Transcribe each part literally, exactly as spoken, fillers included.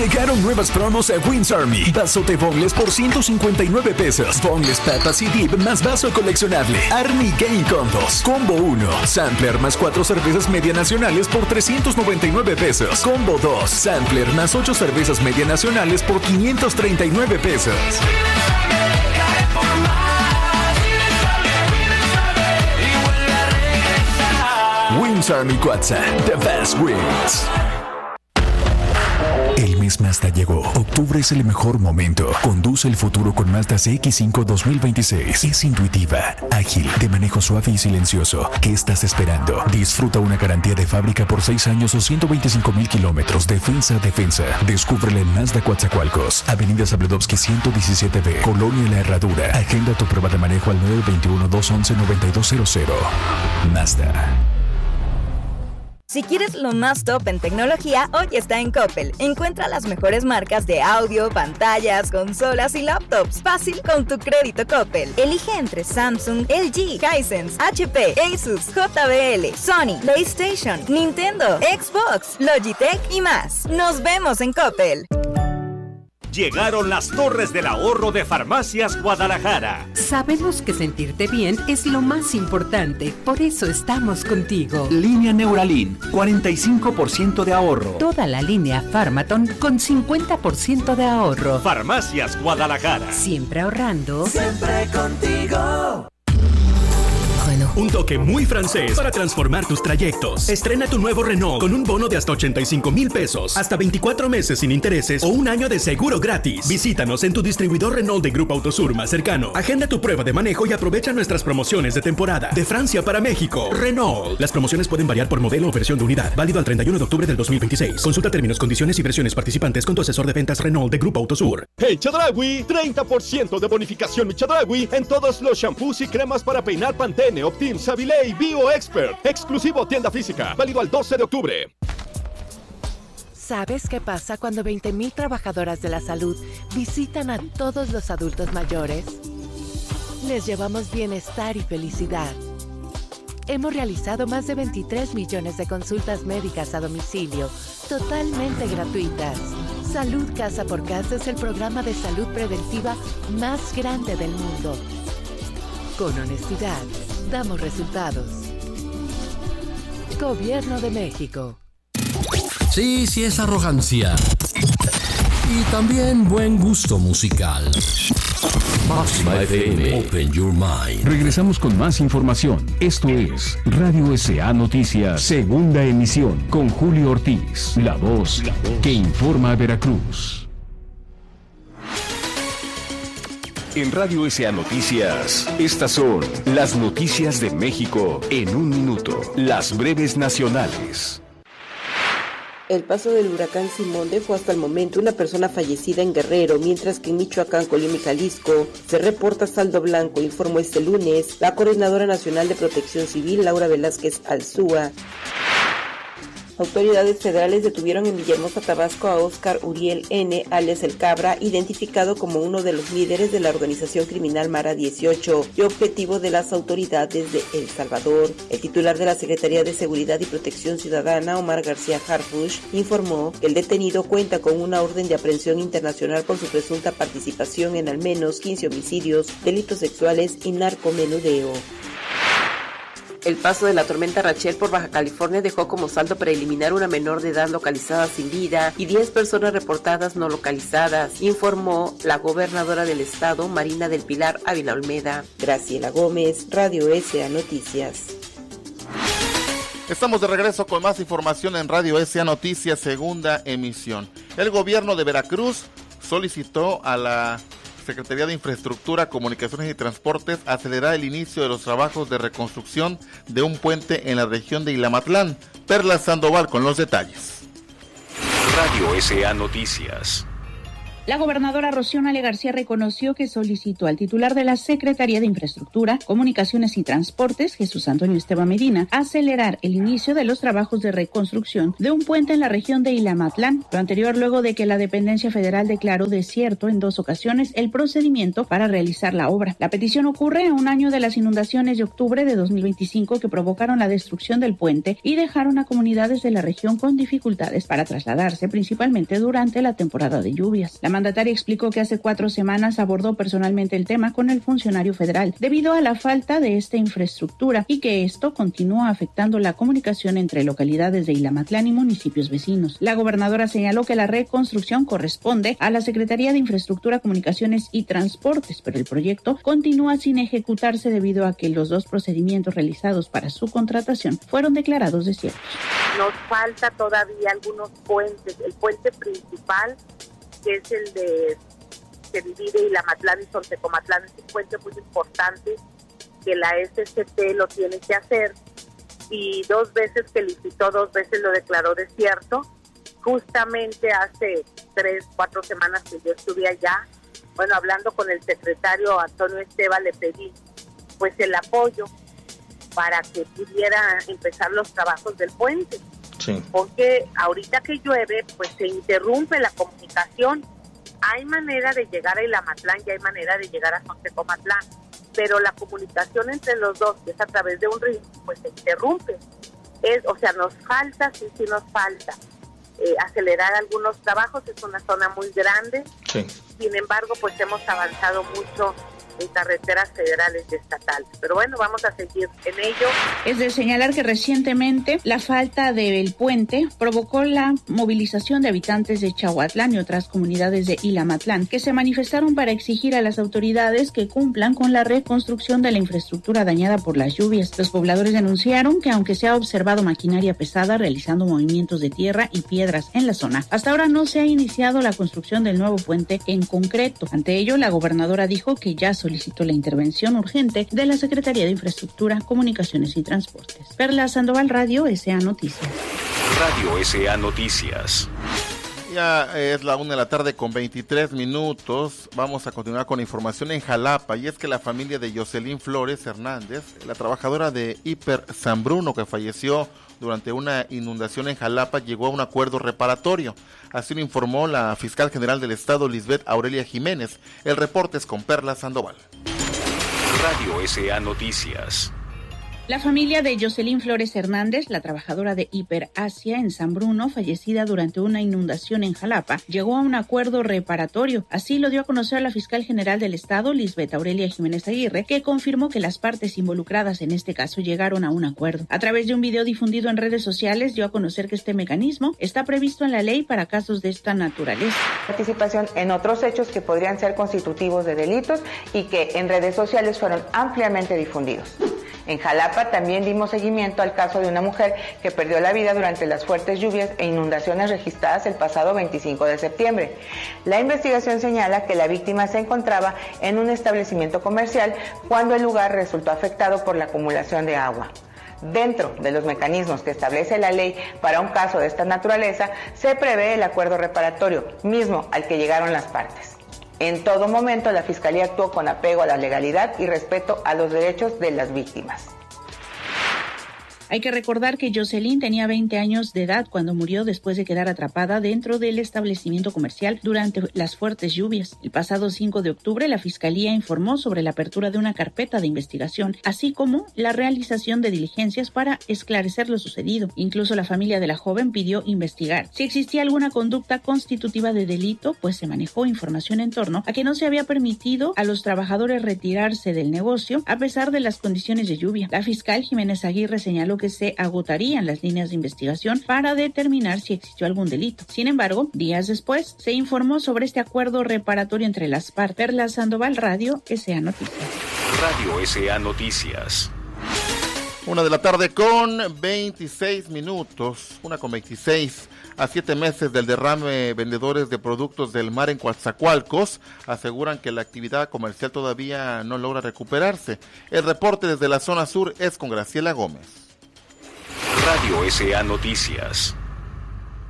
Llegaron nuevas promos a Wings Army. Vasote boneless por ciento cincuenta y nueve pesos. Boneless papas y dip más vaso coleccionable. Army Game Combos. Combo uno. Sampler más cuatro cervezas media nacionales por trescientos noventa y nueve pesos. Combo dos. Sampler más ocho cervezas media nacionales por quinientos treinta y nueve pesos. Wings Army Cuatza. The best wings. El mes Mazda llegó. Octubre es el mejor momento. Conduce el futuro con Mazda C X cinco dos mil veintiséis. Es intuitiva, ágil, de manejo suave y silencioso. ¿Qué estás esperando? Disfruta una garantía de fábrica por seis años o ciento veinticinco mil kilómetros. Defensa, defensa. Descúbrele en Mazda Coatzacoalcos. Avenida Sabludovsky ciento diecisiete B. Colonia La Herradura. Agenda tu prueba de manejo al nueve dos uno, dos once, noventa y dos cero cero. Mazda. Si quieres lo más top en tecnología, hoy está en Coppel. Encuentra las mejores marcas de audio, pantallas, consolas y laptops. Fácil con tu crédito Coppel. Elige entre Samsung, L G, Hisense, H P, Asus, J B L, Sony, PlayStation, Nintendo, Xbox, Logitech y más. Nos vemos en Coppel. Llegaron las torres del ahorro de Farmacias Guadalajara. Sabemos que sentirte bien es lo más importante, por eso estamos contigo. Línea Neuralin, cuarenta y cinco por ciento de ahorro. Toda la línea Pharmaton con cincuenta por ciento de ahorro. Farmacias Guadalajara. Siempre ahorrando. Siempre contigo. Un toque muy francés para transformar tus trayectos. Estrena tu nuevo Renault con un bono de hasta ochenta y cinco mil pesos, hasta veinticuatro meses sin intereses o un año de seguro gratis. Visítanos en tu distribuidor Renault de Grupo Autosur más cercano. Agenda tu prueba de manejo y aprovecha nuestras promociones de temporada. De Francia para México, Renault. Las promociones pueden variar por modelo o versión de unidad. Válido al treinta y uno de octubre del dos mil veintiséis. Consulta términos, condiciones y versiones participantes con tu asesor de ventas Renault de Grupo Autosur. Hey Chedraui, treinta por ciento de bonificación mi Chedraui en todos los shampoos y cremas para peinar Pantene, Optim, Saviley, Bio Expert. Exclusivo tienda física. Válido al doce de octubre. ¿Sabes qué pasa cuando veinte mil trabajadoras de la salud visitan a todos los adultos mayores? Les llevamos bienestar y felicidad. Hemos realizado más de veintitrés millones de consultas médicas a domicilio, totalmente gratuitas. Salud Casa por Casa es el programa de salud preventiva más grande del mundo. Con honestidad, damos resultados. Gobierno de México. Sí, sí es arrogancia. Y también buen gusto musical. Máxima F M, Open Your Mind. Regresamos con más información. Esto es Radio S A Noticias, segunda emisión, con Julio Ortiz, la voz, la voz que informa a Veracruz. En Radio S A Noticias, estas son las noticias de México en un minuto. Las breves nacionales. El paso del huracán Simón dejó hasta el momento una persona fallecida en Guerrero, mientras que en Michoacán, Colima y Jalisco se reporta saldo blanco, informó este lunes la Coordinadora Nacional de Protección Civil, Laura Velázquez Alzúa. Autoridades federales detuvieron en Villahermosa, Tabasco, a Óscar Uriel N., alias El Cabra, identificado como uno de los líderes de la organización criminal Mara dieciocho y objetivo de las autoridades de El Salvador. El titular de la Secretaría de Seguridad y Protección Ciudadana, Omar García Harfuch, informó que el detenido cuenta con una orden de aprehensión internacional por su presunta participación en al menos quince homicidios, delitos sexuales y narcomenudeo. El paso de la tormenta Rachel por Baja California dejó como saldo preliminar una menor de edad localizada sin vida y diez personas reportadas no localizadas, informó la gobernadora del estado, Marina del Pilar Ávila Olmeda. Graciela Gómez, Radio S A Noticias. Estamos de regreso con más información en Radio S A Noticias, segunda emisión. El gobierno de Veracruz solicitó a la Secretaría de Infraestructura, Comunicaciones y Transportes acelerar el inicio de los trabajos de reconstrucción de un puente en la región de Ilamatlán. Perla Sandoval con los detalles. Radio S A Noticias. La gobernadora Rocío Nale García reconoció que solicitó al titular de la Secretaría de Infraestructura, Comunicaciones y Transportes, Jesús Antonio Esteban Medina, acelerar el inicio de los trabajos de reconstrucción de un puente en la región de Ilamatlán. Lo anterior luego de que la dependencia federal declaró desierto en dos ocasiones el procedimiento para realizar la obra. La petición ocurre a un año de las inundaciones de octubre de dos mil veinticinco que provocaron la destrucción del puente y dejaron a comunidades de la región con dificultades para trasladarse, principalmente durante la temporada de lluvias. La mandataria explicó que hace cuatro semanas abordó personalmente el tema con el funcionario federal debido a la falta de esta infraestructura y que esto continúa afectando la comunicación entre localidades de Ilamatlán y municipios vecinos. La gobernadora señaló que la reconstrucción corresponde a la Secretaría de Infraestructura, Comunicaciones y Transportes, pero el proyecto continúa sin ejecutarse debido a que los dos procedimientos realizados para su contratación fueron declarados desiertos. Nos falta todavía algunos puentes. El puente principal, que es el de que divide Ilamatlán y Sontecomatlán, es un puente muy importante que la S C T lo tiene que hacer y dos veces que licitó, dos veces lo declaró desierto. Justamente hace tres, cuatro semanas que yo estuve allá, bueno, hablando con el secretario Antonio Esteban, le pedí pues el apoyo para que pudiera empezar los trabajos del puente. Sí. Porque ahorita que llueve, pues se interrumpe la comunicación. Hay manera de llegar a Ilamatlán y hay manera de llegar a Sontecomatlán, pero la comunicación entre los dos, que es a través de un río, pues se interrumpe. Es, o sea, nos falta, sí, sí nos falta eh, acelerar algunos trabajos. Es una zona muy grande. Sí. Sin embargo, pues hemos avanzado mucho en carreteras federales y estatales. Pero bueno, vamos a seguir en ello. Es de señalar que recientemente la falta del puente provocó la movilización de habitantes de Chahuatlán y otras comunidades de Ilamatlán, que se manifestaron para exigir a las autoridades que cumplan con la reconstrucción de la infraestructura dañada por las lluvias. Los pobladores denunciaron que aunque se ha observado maquinaria pesada realizando movimientos de tierra y piedras en la zona, hasta ahora no se ha iniciado la construcción del nuevo puente en concreto. Ante ello, la gobernadora dijo que ya solicitó la intervención urgente de la Secretaría de Infraestructura, Comunicaciones y Transportes. Perla Sandoval, Radio S A Noticias. Radio S A Noticias. Ya es la una de la tarde con veintitrés minutos. Vamos a continuar con información en Jalapa, y es que la familia de Jocelyn Flores Hernández, la trabajadora de Hiper San Bruno que falleció durante una inundación en Jalapa, llegó a un acuerdo reparatorio. Así lo informó la fiscal general del estado, Lisbeth Aurelia Jiménez. El reporte es con Perla Sandoval. Radio S A Noticias. La familia de Jocelyn Flores Hernández, la trabajadora de Hiper Asia en San Bruno, fallecida durante una inundación en Jalapa, llegó a un acuerdo reparatorio. Así lo dio a conocer la fiscal general del estado, Lisbeth Aurelia Jiménez Aguirre, que confirmó que las partes involucradas en este caso llegaron a un acuerdo. A través de un video difundido en redes sociales, dio a conocer que este mecanismo está previsto en la ley para casos de esta naturaleza. Participación en otros hechos que podrían ser constitutivos de delitos y que en redes sociales fueron ampliamente difundidos. En Jalapa también dimos seguimiento al caso de una mujer que perdió la vida durante las fuertes lluvias e inundaciones registradas el pasado veinticinco de septiembre. La investigación señala que la víctima se encontraba en un establecimiento comercial cuando el lugar resultó afectado por la acumulación de agua. Dentro de los mecanismos que establece la ley para un caso de esta naturaleza, se prevé el acuerdo reparatorio, mismo al que llegaron las partes. En todo momento, la Fiscalía actuó con apego a la legalidad y respeto a los derechos de las víctimas. Hay que recordar que Jocelyn tenía veinte años de edad cuando murió después de quedar atrapada dentro del establecimiento comercial durante las fuertes lluvias. El pasado cinco de octubre, la Fiscalía informó sobre la apertura de una carpeta de investigación, así como la realización de diligencias para esclarecer lo sucedido. Incluso la familia de la joven pidió investigar si existía alguna conducta constitutiva de delito, pues se manejó información en torno a que no se había permitido a los trabajadores retirarse del negocio a pesar de las condiciones de lluvia. La fiscal Jiménez Aguirre señaló que se agotarían las líneas de investigación para determinar si existió algún delito. Sin embargo, días después se informó sobre este acuerdo reparatorio entre las partes. Perla Sandoval, Radio S A Noticias. Radio S A Noticias. Una de la tarde con veintiséis minutos, una con veintiséis. A siete meses del derrame, vendedores de productos del mar en Coatzacoalcos aseguran que la actividad comercial todavía no logra recuperarse. El reporte desde la zona sur es con Graciela Gómez. Radio S A Noticias.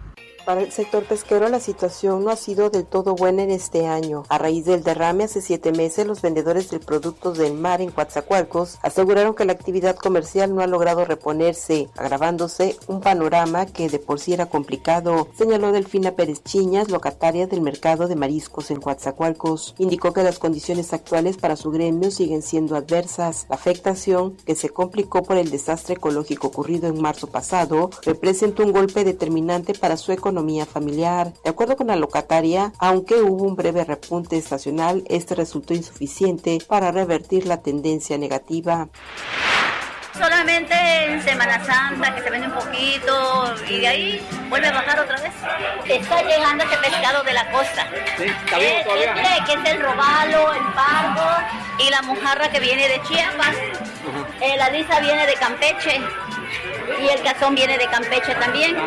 Para el sector pesquero, la situación no ha sido del todo buena en este año. A raíz del derrame hace siete meses, los vendedores de productos del mar en Coatzacoalcos aseguraron que la actividad comercial no ha logrado reponerse, agravándose un panorama que de por sí era complicado, señaló Delfina Pérez Chiñas, locataria del mercado de mariscos en Coatzacoalcos. Indicó que las condiciones actuales para su gremio siguen siendo adversas. La afectación, que se complicó por el desastre ecológico ocurrido en marzo pasado, representa un golpe determinante para su economía familiar. De acuerdo con la locataria, aunque hubo un breve repunte estacional, este resultó insuficiente para revertir la tendencia negativa. Solamente en Semana Santa, que se vende un poquito, y de ahí vuelve a bajar otra vez. Está llegando este pescado de la costa. Sí, está bien todavía. Este, que es el robalo, el pargo, y la mojarra que viene de Chiapas. Uh-huh. Eh, la lisa viene de Campeche, y el cazón viene de Campeche también.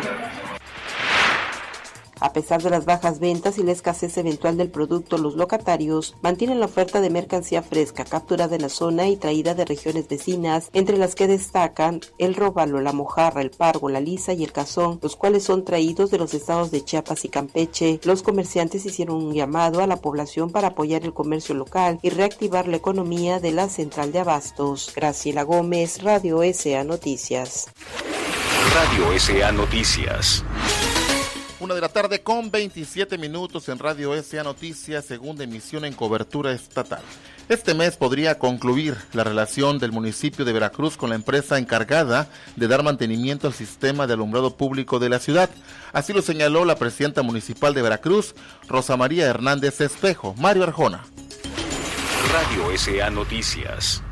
A pesar de las bajas ventas y la escasez eventual del producto, los locatarios mantienen la oferta de mercancía fresca capturada en la zona y traída de regiones vecinas, entre las que destacan el róbalo, la mojarra, el pargo, la lisa y el cazón, los cuales son traídos de los estados de Chiapas y Campeche. Los comerciantes hicieron un llamado a la población para apoyar el comercio local y reactivar la economía de la central de abastos. Graciela Gómez, Radio S A Noticias. Radio S A Noticias. Una de la tarde con veintisiete minutos en Radio S A Noticias, segunda emisión en cobertura estatal. Este mes podría concluir la relación del municipio de Veracruz con la empresa encargada de dar mantenimiento al sistema de alumbrado público de la ciudad. Así lo señaló la presidenta municipal de Veracruz, Rosa María Hernández Espejo. Mario Arjona. Radio S A Noticias.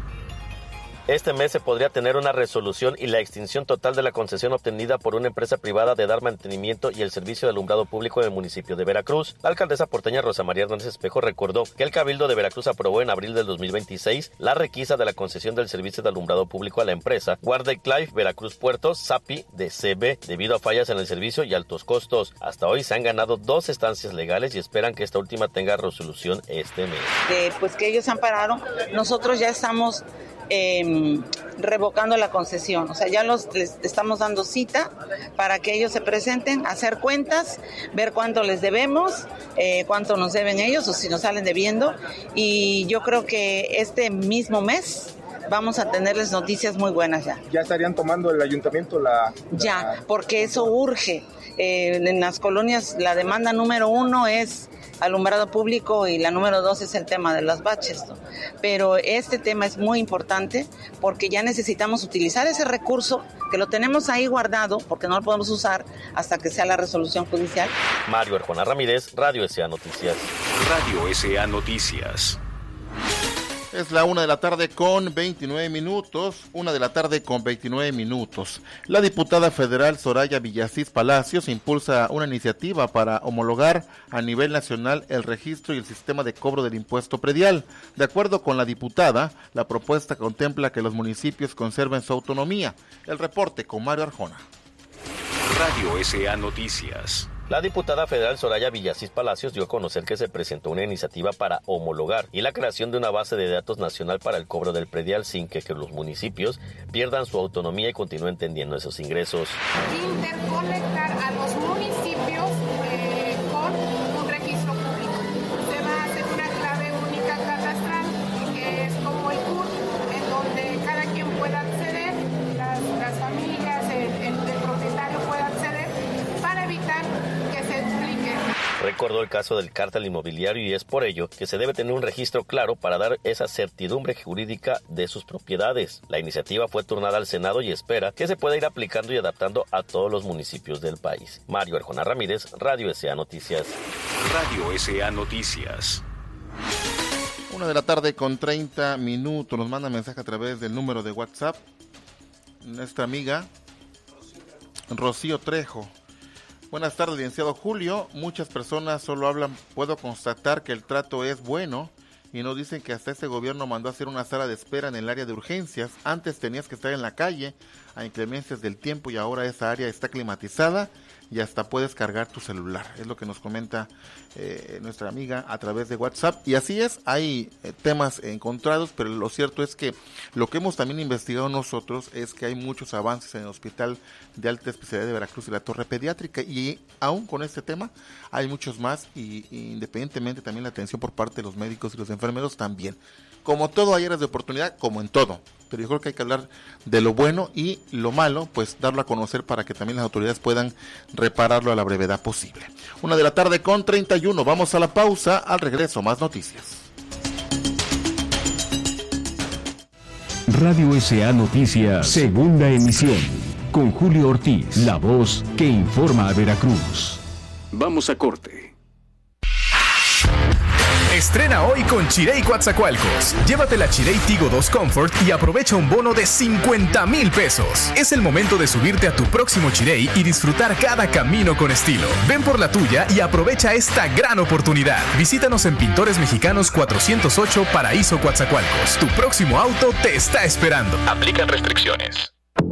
Este mes se podría tener una resolución y la extinción total de la concesión obtenida por una empresa privada de dar mantenimiento y el servicio de alumbrado público en el municipio de Veracruz. La alcaldesa porteña Rosa María Hernández Espejo recordó que el Cabildo de Veracruz aprobó en abril del dos mil veintiséis la requisa de la concesión del servicio de alumbrado público a la empresa Guardeclife Veracruz Puerto SAPI de C B debido a fallas en el servicio y altos costos. Hasta hoy se han ganado dos estancias legales y esperan que esta última tenga resolución este mes. Eh, pues que ellos ampararon, nosotros ya estamos Eh, revocando la concesión, o sea, ya los les estamos dando cita para que ellos se presenten, hacer cuentas, ver cuánto les debemos, eh, cuánto nos deben ellos o si nos salen debiendo, y yo creo que este mismo mes vamos a tenerles noticias muy buenas ya. ¿Ya estarían tomando el ayuntamiento la...? la... Ya, porque eso urge. Eh, en las colonias la demanda número uno es alumbrado público y la número dos es el tema de las baches, ¿no? Pero este tema es muy importante porque ya necesitamos utilizar ese recurso que lo tenemos ahí guardado porque no lo podemos usar hasta que sea la resolución judicial. Mario Arjona Ramírez, Radio S A Noticias. Radio S A Noticias. Es la una de la tarde con veintinueve minutos, una de la tarde con veintinueve minutos. La diputada federal Soraya Villasís Palacios impulsa una iniciativa para homologar a nivel nacional el registro y el sistema de cobro del impuesto predial. De acuerdo con la diputada, la propuesta contempla que los municipios conserven su autonomía. El reporte con Mario Arjona. Radio S A Noticias. La diputada federal Soraya Villasís Palacios dio a conocer que se presentó una iniciativa para homologar y la creación de una base de datos nacional para el cobro del predial sin que, que los municipios pierdan su autonomía y continúen teniendo esos ingresos. Interconectar a los municipios eh, con un registro público. Se va a hacer una clave única catastral, que es como el C U R, en donde cada quien pueda acceder, las, las familias, el, el, el propietario pueda acceder, para evitar que se duplique. Recordó el caso del cártel inmobiliario y es por ello que se debe tener un registro claro para dar esa certidumbre jurídica de sus propiedades. La iniciativa fue turnada al Senado y espera que se pueda ir aplicando y adaptando a todos los municipios del país. Mario Arjona Ramírez, Radio S A Noticias. Radio S A Noticias. Una de la tarde con treinta minutos. Nos manda mensaje a través del número de WhatsApp nuestra amiga Rocío Trejo. Buenas tardes, licenciado Julio. Muchas personas solo hablan, puedo constatar que el trato es bueno y nos dicen que hasta este gobierno mandó a hacer una sala de espera en el área de urgencias. Antes tenías que estar en la calle a inclemencias del tiempo y ahora esa área está climatizada y hasta puedes cargar tu celular. Es lo que nos comenta eh, nuestra amiga a través de WhatsApp. Y así es, hay eh, temas encontrados, pero lo cierto es que lo que hemos también investigado nosotros es que hay muchos avances en el Hospital de Alta Especialidad de Veracruz y la Torre Pediátrica, y aún con este tema hay muchos más, y, y independientemente también la atención por parte de los médicos y los enfermeros también. Como todo, hay áreas de oportunidad, como en todo, pero yo creo que hay que hablar de lo bueno, y lo malo, pues darlo a conocer para que también las autoridades puedan repararlo a la brevedad posible. Una de la tarde con treinta y uno, vamos a la pausa, al regreso más noticias. Radio S A Noticias, segunda emisión, con Julio Ortiz, la voz que informa a Veracruz. Vamos a corte. Estrena hoy con Chirey Coatzacoalcos. Llévate la Chirey Tigo dos Comfort y aprovecha un bono de cincuenta mil pesos. Es el momento de subirte a tu próximo Chirey y disfrutar cada camino con estilo. Ven por la tuya y aprovecha esta gran oportunidad. Visítanos en Pintores Mexicanos cuatrocientos ocho, Paraíso, Coatzacoalcos. Tu próximo auto te está esperando. Aplican restricciones.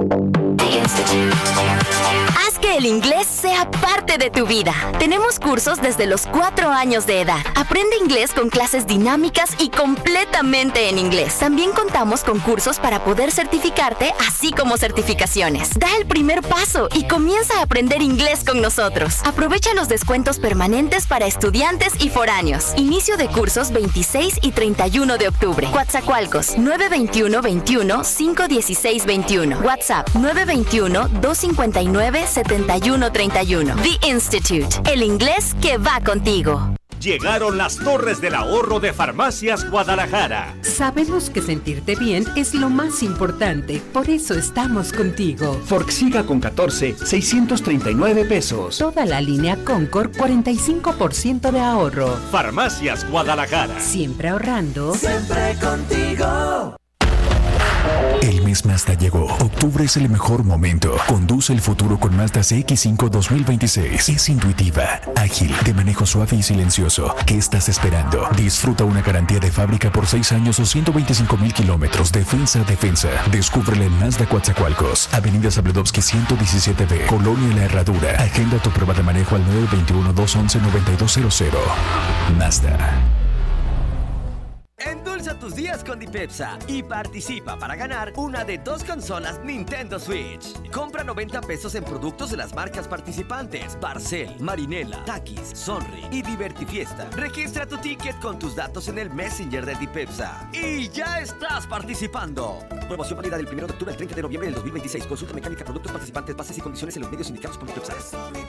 Haz que el inglés sea parte de tu vida. Tenemos cursos desde los cuatro años de edad. Aprende inglés con clases dinámicas y completamente en inglés. También contamos con cursos para poder certificarte, así como certificaciones. Da el primer paso y comienza a aprender inglés con nosotros. Aprovecha los descuentos permanentes para estudiantes y foráneos. Inicio de cursos veintiséis y treinta y uno de octubre. Coatzacoalcos, nueve veintiuno veintiuno, cinco dieciséis veintiuno. WhatsApp nueve veintiuno, dos cincuenta y nueve, setenta y uno treinta y uno. The Institute, el inglés que va contigo. Llegaron las Torres del Ahorro de Farmacias Guadalajara. Sabemos que sentirte bien es lo más importante, por eso estamos contigo. Forxiga con catorce, seiscientos treinta y nueve pesos. Toda la línea Concord, cuarenta y cinco por ciento de ahorro. Farmacias Guadalajara. Siempre ahorrando. Siempre contigo. El mes Mazda llegó. Octubre es el mejor momento. Conduce el futuro con Mazda C X cinco dos mil veintiséis. Es intuitiva, ágil, de manejo suave y silencioso. ¿Qué estás esperando? Disfruta una garantía de fábrica por seis años o ciento veinticinco mil kilómetros. Defensa a defensa. Descúbrele en Mazda Coatzacoalcos. Avenida Sabludovsky ciento diecisiete B. Colonia La Herradura. Agenda tu prueba de manejo al nueve veintiuno, doscientos once, noventa y dos cero cero. Mazda. Endulza tus días con Dipepsa y participa para ganar una de dos consolas Nintendo Switch. Compra noventa pesos en productos de las marcas participantes: Barcel, Marinela, Takis, Sonri y Divertifiesta. Registra tu ticket con tus datos en el Messenger de Dipepsa y ya estás participando. Promoción válida del primero de octubre al treinta de noviembre del dos mil veintiséis. Consulta mecánica, productos participantes, bases y condiciones en los medios indicados por Dipepsa.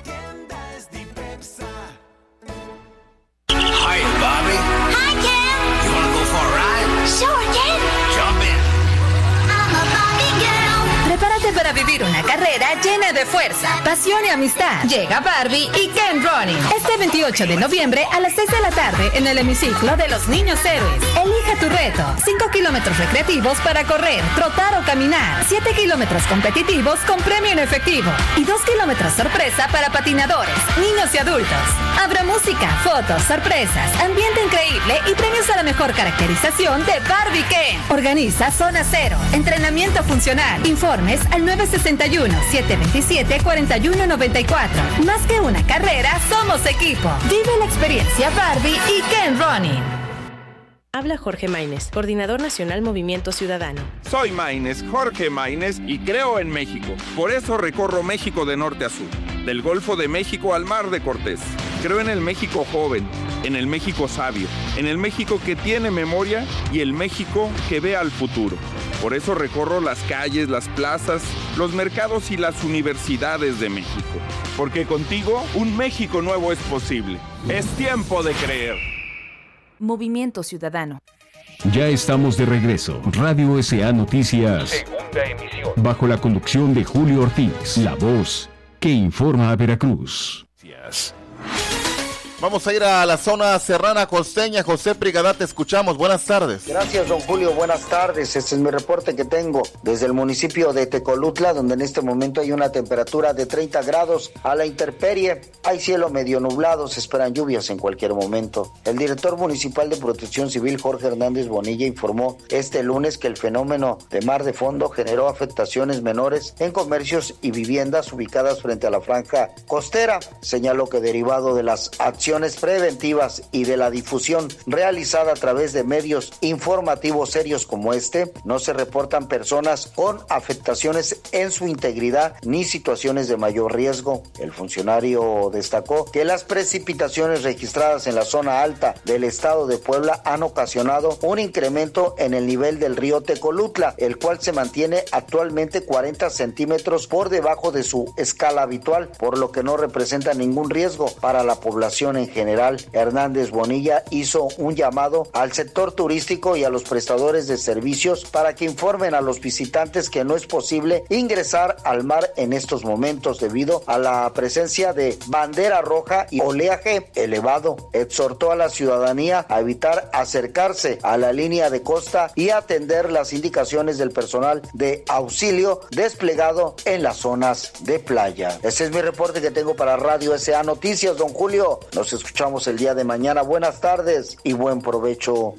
Hi, Bobby. Hi, Ken. You wanna go for a ride? Sure, Ken. Jump in. I'm a Barbie girl. Prepárate para vivir una carrera llena de fuerza, pasión y amistad. Llega Barbie y Ken Running. Este veintiocho de noviembre a las seis de la tarde en el hemiciclo de los Niños Héroes. Elige tu reto. cinco kilómetros recreativos para correr, trotar o caminar. siete kilómetros competitivos con premio en efectivo. Y dos kilómetros sorpresa para patinadores, niños y adultos. Habrá música, fotos, sorpresas, ambiente increíble y premios a la mejor caracterización de Barbie Ken. Organiza Zona Cero. Entrenamiento funcional. Informes al nueve sesenta y uno, setecientos veintisiete, cuarenta y uno noventa y cuatro. Más que una carrera, somos equipo. Vive la experiencia Barbie y Ken Running. Habla Jorge Maínez, Coordinador Nacional Movimiento Ciudadano. Soy Maínez, Jorge Maínez, y creo en México. Por eso recorro México de norte a sur, del Golfo de México al Mar de Cortés. Creo en el México joven, en el México sabio, en el México que tiene memoria y el México que ve al futuro. Por eso recorro las calles, las plazas, los mercados y las universidades de México. Porque contigo, un México nuevo es posible. Es tiempo de creer. Movimiento Ciudadano. Ya estamos de regreso. Radio S A Noticias. Segunda emisión. Bajo la conducción de Julio Ortiz, la voz que informa a Veracruz. Vamos a ir a la zona serrana costeña. José Prigadá, te escuchamos. Buenas tardes. Gracias, don Julio. Buenas tardes. Este es mi reporte que tengo desde el municipio de Tecolutla, donde en este momento hay una temperatura de treinta grados a la intemperie. Hay cielo medio nublado, se esperan lluvias en cualquier momento. El director municipal de Protección Civil, Jorge Hernández Bonilla, informó este lunes que el fenómeno de mar de fondo generó afectaciones menores en comercios y viviendas ubicadas frente a la franja costera. Señaló que derivado de las acciones preventivas y de la difusión realizada a través de medios informativos serios como este, no se reportan personas con afectaciones en su integridad ni situaciones de mayor riesgo. El funcionario destacó que las precipitaciones registradas en la zona alta del estado de Puebla han ocasionado un incremento en el nivel del río Tecolutla, el cual se mantiene actualmente cuarenta centímetros por debajo de su escala habitual, por lo que no representa ningún riesgo para la población en general. Hernández Bonilla hizo un llamado al sector turístico y a los prestadores de servicios para que informen a los visitantes que no es posible ingresar al mar en estos momentos debido a la presencia de bandera roja y oleaje elevado. Exhortó a la ciudadanía a evitar acercarse a la línea de costa y atender las indicaciones del personal de auxilio desplegado en las zonas de playa. Ese es mi reporte que tengo para Radio S A Noticias, don Julio. Nos escuchamos el día de mañana. Buenas tardes y buen provecho.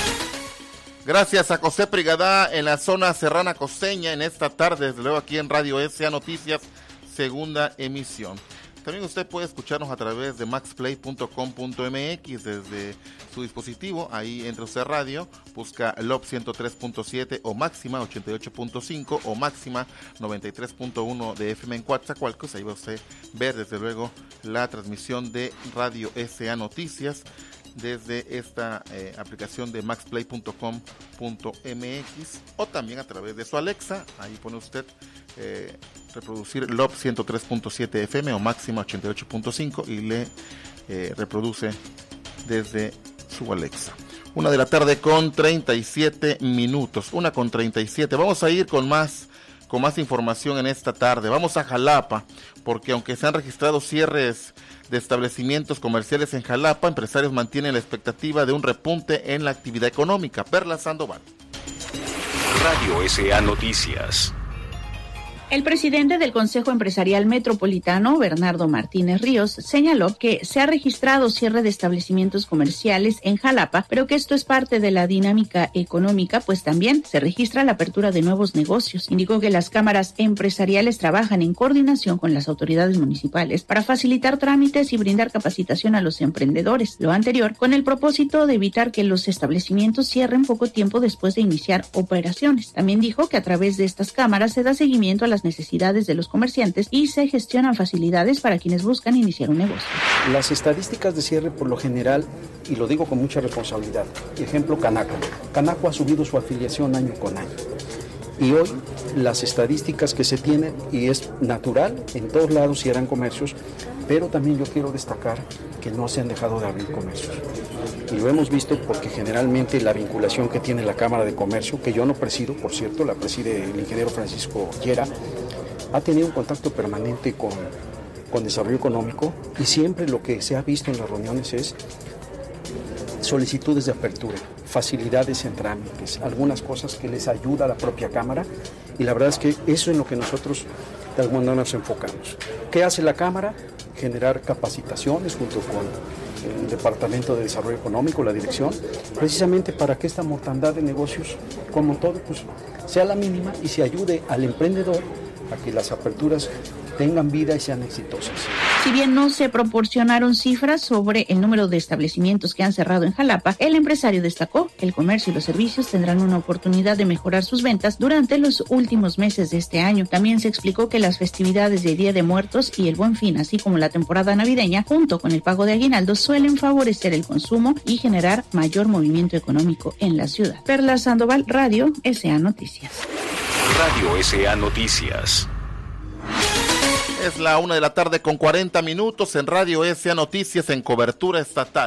Gracias a José Prigadá en la zona serrana costeña en esta tarde, desde luego aquí en Radio S A Noticias, segunda emisión. También usted puede escucharnos a través de max play punto com punto m x desde su dispositivo. Ahí entra usted a radio, busca L O P ciento tres punto siete o máxima ochenta y ocho punto cinco o máxima noventa y tres punto uno de F M en Coatzacoalcos. Ahí va usted ver desde luego la transmisión de Radio S A Noticias desde esta eh, aplicación de max play punto com punto m x o también a través de su Alexa. Ahí pone usted eh, reproducir L O P ciento tres punto siete F M o máxima ochenta y ocho punto cinco y le eh, reproduce desde su Alexa. Una de la tarde con treinta y siete minutos, una con treinta y siete. Vamos a ir con más, con más información en esta tarde. Vamos a Jalapa, porque aunque se han registrado cierres de establecimientos comerciales en Jalapa, empresarios mantienen la expectativa de un repunte en la actividad económica. Perla Sandoval. Radio S A Noticias. El presidente del Consejo Empresarial Metropolitano, Bernardo Martínez Ríos, señaló que se ha registrado cierre de establecimientos comerciales en Jalapa, pero que esto es parte de la dinámica económica, pues también se registra la apertura de nuevos negocios. Indicó que las cámaras empresariales trabajan en coordinación con las autoridades municipales para facilitar trámites y brindar capacitación a los emprendedores. Lo anterior con el propósito de evitar que los establecimientos cierren poco tiempo después de iniciar operaciones. También dijo que a través de estas cámaras se da seguimiento a las necesidades de los comerciantes y se gestionan facilidades para quienes buscan iniciar un negocio. Las estadísticas de cierre por lo general, y lo digo con mucha responsabilidad, ejemplo Canaco. Canaco ha subido su afiliación año con año. Y hoy las estadísticas que se tienen, y es natural, en todos lados cierran comercios, pero también yo quiero destacar que no se han dejado de abrir comercios. Y lo hemos visto porque generalmente la vinculación que tiene la Cámara de Comercio, que yo no presido, por cierto, la preside el ingeniero Francisco Llera, ha tenido un contacto permanente con, con desarrollo económico, y siempre lo que se ha visto en las reuniones es solicitudes de apertura, facilidades en trámites, algunas cosas que les ayuda a la propia Cámara, y la verdad es que eso es en lo que nosotros de alguna manera nos enfocamos. ¿Qué hace la Cámara? Generar capacitaciones junto con el Departamento de Desarrollo Económico, la dirección, precisamente para que esta mortandad de negocios, como todo, pues, sea la mínima y se ayude al emprendedor a que las aperturas tengan vida y sean exitosas. Si bien no se proporcionaron cifras sobre el número de establecimientos que han cerrado en Jalapa, el empresario destacó que el comercio y los servicios tendrán una oportunidad de mejorar sus ventas durante los últimos meses de este año. También se explicó que las festividades de Día de Muertos y el Buen Fin, así como la temporada navideña, junto con el pago de aguinaldo, suelen favorecer el consumo y generar mayor movimiento económico en la ciudad. Perla Sandoval, Radio S A Noticias. Radio S A Noticias. Es la una de la tarde con cuarenta minutos en Radio S A Noticias en cobertura estatal.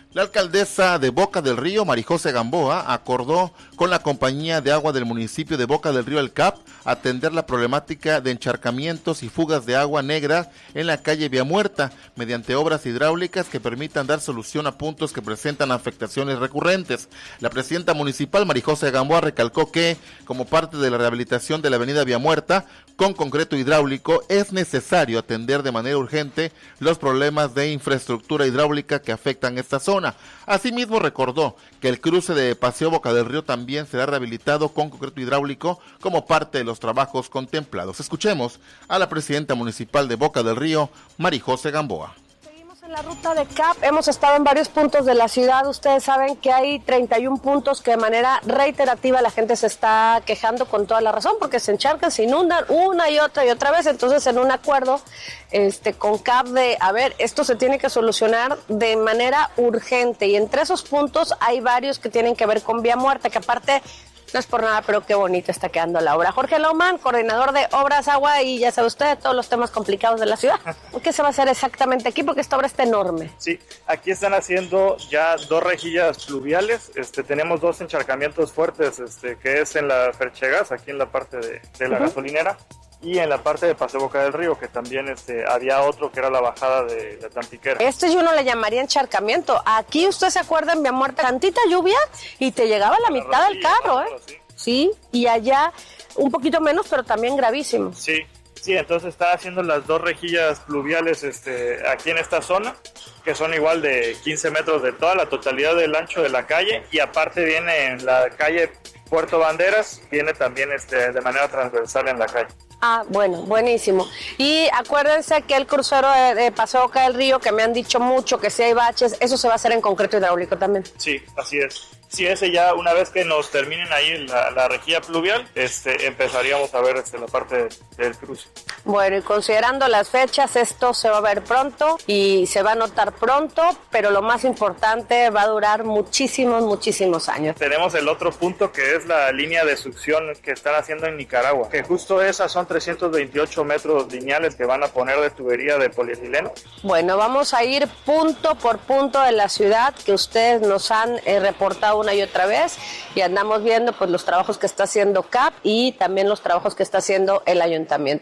La alcaldesa de Boca del Río, Marijose Gamboa, acordó con la compañía de agua del municipio de Boca del Río, el C A P, atender la problemática de encharcamientos y fugas de agua negra en la calle Villamuerta, mediante obras hidráulicas que permitan dar solución a puntos que presentan afectaciones recurrentes. La presidenta municipal, Marijose Gamboa, recalcó que, como parte de la rehabilitación de la avenida Villamuerta, con concreto hidráulico, es necesario atender de manera urgente los problemas de infraestructura hidráulica que afectan esta zona. Asimismo, recordó que el cruce de Paseo Boca del Río también será rehabilitado con concreto hidráulico como parte de los trabajos contemplados. Escuchemos a la presidenta municipal de Boca del Río, Marijose Gamboa. En la ruta de C A P hemos estado en varios puntos de la ciudad. Ustedes saben que hay treinta y un puntos que de manera reiterativa la gente se está quejando con toda la razón, porque se encharcan, se inundan una y otra y otra vez. Entonces, en un acuerdo este, con C A P de, a ver, esto se tiene que solucionar de manera urgente, y entre esos puntos hay varios que tienen que ver con Villamuerta, que aparte no es por nada, pero qué bonita está quedando la obra. Jorge Laumán, coordinador de Obras Agua, y ya sabe usted todos los temas complicados de la ciudad. ¿Qué se va a hacer exactamente aquí? Porque esta obra está enorme. Sí, aquí están haciendo ya dos rejillas pluviales. Este, tenemos dos encharcamientos fuertes, este, que es en la Ferchegas, aquí en la parte de, de la uh-huh. gasolinera, y en la parte de Paseo Boca del Río, que también este, había otro que era la bajada de la Tantiquera. Este yo no le llamaría encharcamiento. Aquí usted se acuerda en Villamuerta, tantita lluvia y te llegaba la, la mitad rosilla, del carro, ¿eh? Sí. sí, y allá un poquito menos, pero también gravísimo. Sí, sí, entonces está haciendo las dos rejillas pluviales este, aquí en esta zona, que son igual de quince metros de toda la totalidad del ancho de la calle, y aparte viene en la calle Puerto Banderas, viene también este, de manera transversal en la calle. Ah, bueno, buenísimo. Y acuérdense que el crucero de, de Paseo Boca del Río, que me han dicho mucho que si hay baches, eso se va a hacer en concreto hidráulico también. Sí, así es. Sí, ese ya, una vez que nos terminen ahí la, la rejilla pluvial, este, empezaríamos a ver este, la parte de, del cruce. Bueno, y considerando las fechas, esto se va a ver pronto y se va a notar pronto, pero lo más importante, va a durar muchísimos, muchísimos años. Tenemos el otro punto, que es la línea de succión que están haciendo en Nicaragua, que justo esas son trescientos veintiocho metros lineales que van a poner de tubería de polietileno. Bueno, vamos a ir punto por punto de la ciudad que ustedes nos han eh, reportado una y otra vez, y andamos viendo pues los trabajos que está haciendo C A P y también los trabajos que está haciendo el ayuntamiento.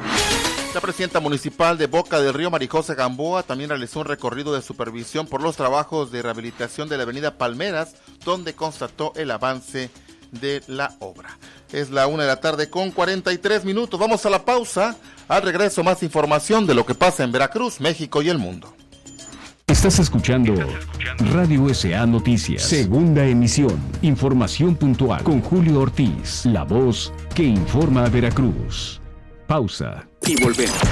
La presidenta municipal de Boca del Río, Marijose Gamboa, también realizó un recorrido de supervisión por los trabajos de rehabilitación de la avenida Palmeras, donde constató el avance de la obra. Es la una de la tarde con cuarenta y tres minutos. Vamos a la pausa. Al regreso, más información de lo que pasa en Veracruz, México y el mundo. Estás escuchando Radio S A Noticias, segunda emisión. Información puntual con Julio Ortiz, la voz que informa a Veracruz. Pausa y volvemos.